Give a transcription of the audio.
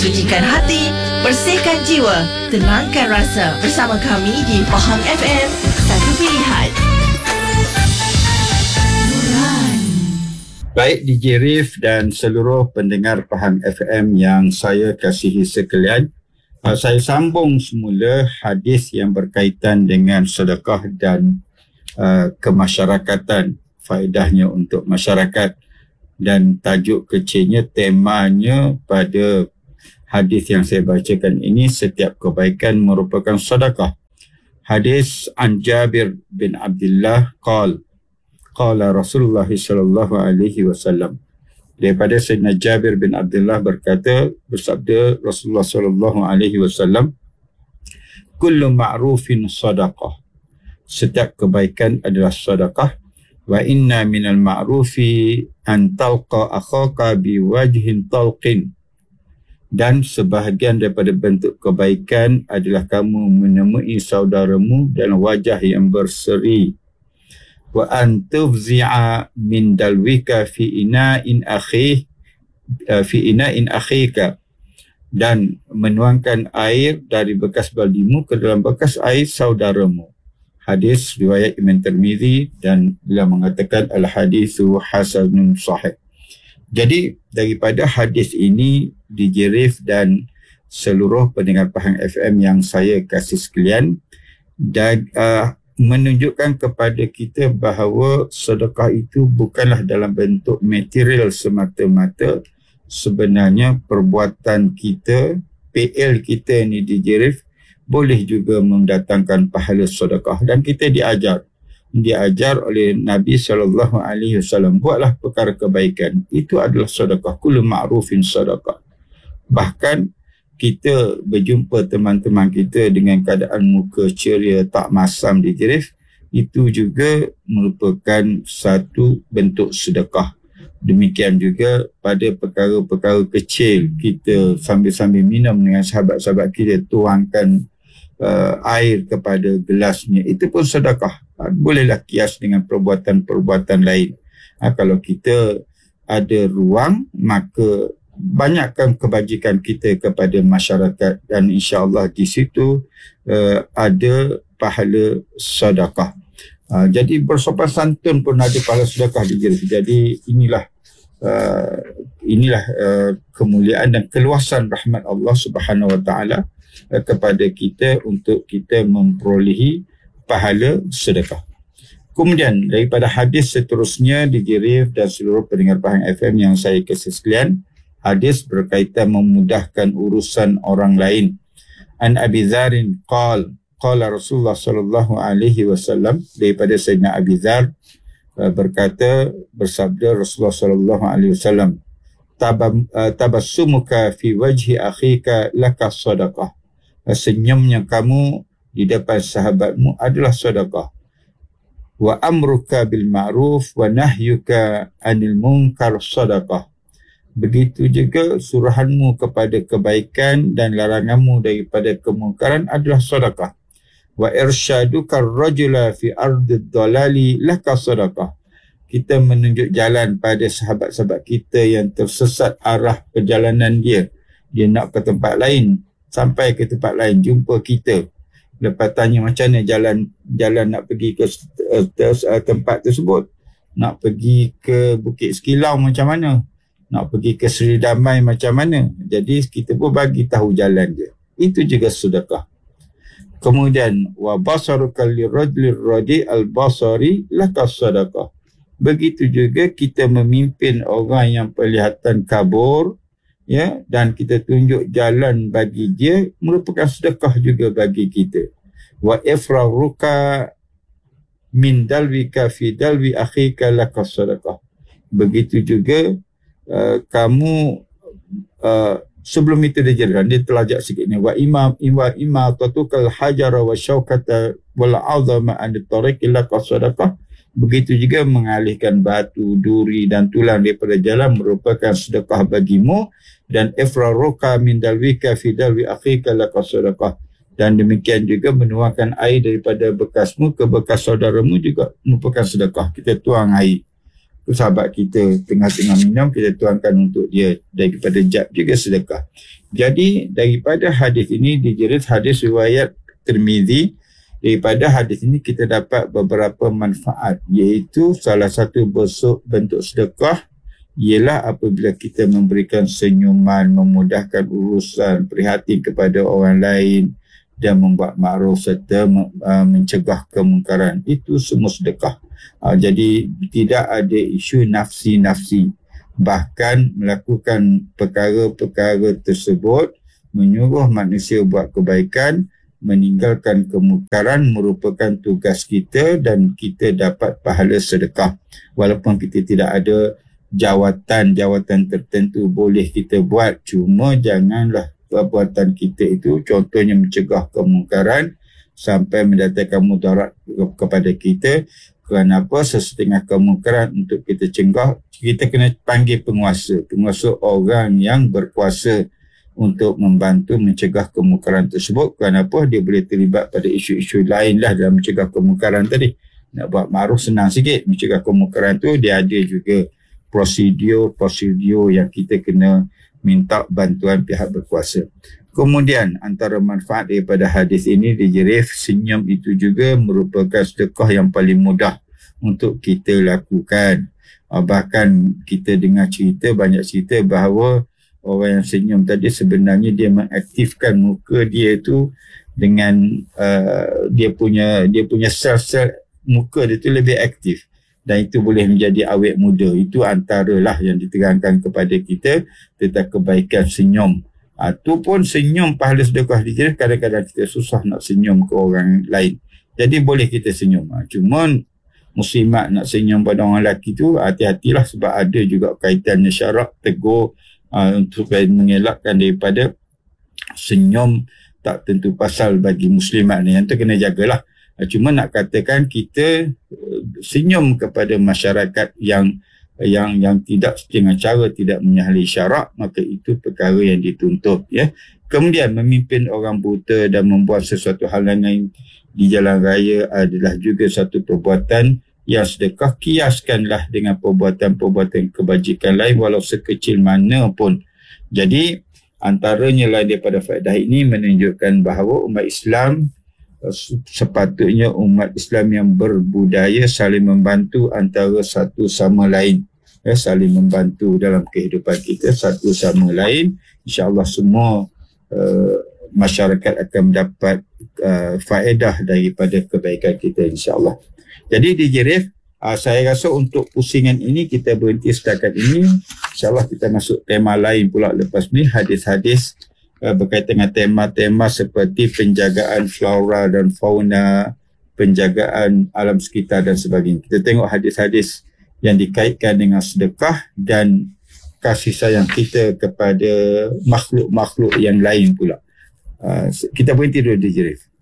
Sucikan hati, bersihkan jiwa, tenangkan rasa. Bersama kami di Faham FM, satu pilihan. Baik DJ Rif dan seluruh pendengar Faham FM yang saya kasihi sekalian, saya sambung semula hadis yang berkaitan dengan sedekah dan kemasyarakatan, faedahnya untuk masyarakat, dan tajuk kecilnya, temanya pada hadis yang saya bacakan ini, setiap kebaikan merupakan sedekah. Hadis an Jabir bin Abdullah qala Rasulullah sallallahu alaihi wasallam, daripada Sayyidina Jabir bin Abdullah bersabda Rasulullah sallallahu alaihi wasallam, kullu ma'rufin sadaqah, setiap kebaikan adalah sedekah. Wa inna minal ma'rufi an talqa akhaka biwajhin talqin, dan sebahagian daripada bentuk kebaikan adalah kamu menemui saudaramu dalam wajah yang berseri. Wa an tufzi'a min dalwika fi ina'in akhika, dan menuangkan air dari bekas baldimu ke dalam bekas air saudaramu. Hadis riwayat Imam Tirmizi, dan beliau mengatakan al-hadithu hasanun sahih. Jadi daripada hadis ini DJ Rif dan seluruh pendengar Faham FM yang saya kasih sekalian, dan menunjukkan kepada kita bahawa sedekah itu bukanlah dalam bentuk material semata-mata. Sebenarnya perbuatan kita, PL kita ni DJ Rif, boleh juga mendatangkan pahala sedekah. Dan kita diajar oleh Nabi SAW, buatlah perkara kebaikan, itu adalah sedekah. Kullu ma'rufin sedekah. Bahkan kita berjumpa teman-teman kita dengan keadaan muka ceria, tak masam di jerif, itu juga merupakan satu bentuk sedekah. Demikian juga pada perkara-perkara kecil, kita sambil-sambil minum dengan sahabat-sahabat kita, tuangkan air kepada gelasnya, itu pun sedekah. Bolehlah kias dengan perbuatan-perbuatan lain. Kalau kita ada ruang, maka banyakkan kebajikan kita kepada masyarakat, dan insya-Allah di situ ada pahala sedekah. Jadi bersopan santun pun ada pahala sedekah di diri. Jadi inilah kemuliaan dan keluasan rahmat Allah Subhanahu Wa Taala kepada kita untuk kita memperolehi pahala sedekah. Kemudian daripada hadis seterusnya di Jirif dan seluruh pendengar Faham FM yang saya kasih sekalian, hadis berkaitan memudahkan urusan orang lain. An Abi Dzarin qala Rasulullah sallallahu alaihi wasallam, daripada Sayyidina Abi Dzar bersabda Rasulullah sallallahu alaihi wasallam, tabassumuka fi wajhi akhika laka sadaqah, senyumnya kamu di depan sahabatmu adalah sedekah. Wa amruka bil ma'ruf wa nahyuka anil munkar sadaqah, begitu juga suruhanmu kepada kebaikan dan laranganmu daripada kemungkaran adalah sedekah. Wa irsyaduka ar-rajula fi ardid dalali laka sadaqah, kita menunjuk jalan pada sahabat-sahabat kita yang tersesat arah perjalanan dia nak ke tempat lain, sampai ke tempat lain, jumpa kita, lepas tanya macam mana jalan nak pergi ke tempat tersebut, nak pergi ke Bukit Sekilau macam mana, nak pergi ke Seri Damai macam mana, jadi kita pun bagi tahu jalan dia, itu juga sedekah. Kemudian wa basaruka lirajlir radi al-basari laka sadaqah, begitu juga kita memimpin orang yang perlihatan kabur, ya, dan kita tunjuk jalan bagi dia, merupakan sedekah juga bagi kita. Wa ifraruka min dalwika fi dalwi akhika laka sadaqah, begitu juga kamu sebelum itu dia telajak sikit ni, wa imam tatukal hajara wa syaukata wal azama an tariq laka sadaqah, begitu juga mengalihkan batu, duri dan tulang daripada jalan merupakan sedekah bagimu. Dan ifraruka min dalwika fi dalwi akhika laka sadaqah, dan demikian juga menuangkan air daripada bekasmu ke bekas saudaramu juga merupakan sedekah. Kita tuang air sahabat kita tengah-tengah minum, kita tuangkan untuk dia. Daripada jab juga sedekah. Jadi daripada hadis ini dijerit hadis riwayat Tirmizi. Daripada hadis ini kita dapat beberapa manfaat, iaitu salah satu bentuk sedekah ialah apabila kita memberikan senyuman, memudahkan urusan, prihatin kepada orang lain dan membuat makruf serta mencegah kemungkaran. Itu semua sedekah. Jadi tidak ada isu nafsi-nafsi. Bahkan melakukan perkara-perkara tersebut, menyuruh manusia buat kebaikan, meninggalkan kemungkaran merupakan tugas kita dan kita dapat pahala sedekah. Walaupun kita tidak ada jawatan tertentu boleh kita buat, cuma janganlah perbuatan kita itu contohnya mencegah kemungkaran sampai mendatangkan mudarat kepada kita. Kerana apa? Sesetengah kemungkaran untuk kita cegah, kita kena panggil penguasa orang yang berkuasa untuk membantu mencegah kemungkaran tersebut. Kenapa? Dia boleh terlibat pada isu-isu lain lah dalam mencegah kemungkaran tadi. Nak buat makruf senang sikit, mencegah kemungkaran tu dia ada juga prosedur yang kita kena minta bantuan pihak berkuasa. Kemudian antara manfaat daripada hadis ini dijerif, senyum itu juga merupakan sedekah yang paling mudah untuk kita lakukan. Bahkan kita dengar banyak cerita bahawa orang yang senyum tadi sebenarnya dia mengaktifkan muka dia tu dengan dia punya sel-sel muka dia tu lebih aktif dan itu boleh menjadi awet muda. Itu antaralah yang diterangkan kepada kita tentang kebaikan senyum. Itu pun senyum pahala sedekah dia. Kadang-kadang kita susah nak senyum ke orang lain. Jadi boleh kita senyum. Cuma muslimat nak senyum pada orang lelaki tu hati-hatilah sebab ada juga kaitannya syarak tegur supaya mengelakkan daripada senyum tak tentu pasal bagi muslimat ni. Yang tu kena jagalah. Cuma nak katakan kita senyum kepada masyarakat yang tidak dengan cara tidak menyalahi syarak, maka itu perkara yang dituntut, ya. Kemudian memimpin orang buta dan membuat sesuatu halangan di jalan raya adalah juga satu perbuatan yang sedekah. Kiaskanlah dengan perbuatan-perbuatan kebajikan lain walau sekecil mana pun. Jadi antaranya lain daripada faedah ini menunjukkan bahawa umat Islam sepatutnya umat Islam yang berbudaya saling membantu antara satu sama lain, ya, saling membantu dalam kehidupan kita satu sama lain. InsyaAllah semua masyarakat akan mendapat faedah daripada kebaikan kita, insyaAllah. Jadi dijerif, saya rasa untuk pusingan ini kita berhenti setakat ini. InsyaAllah kita masuk tema lain pula lepas ni, hadis-hadis berkaitan dengan tema-tema seperti penjagaan flora dan fauna, penjagaan alam sekitar dan sebagainya. Kita tengok hadis-hadis yang dikaitkan dengan sedekah dan kasih sayang kita kepada makhluk-makhluk yang lain pula. Kita berhenti dulu di Jerif.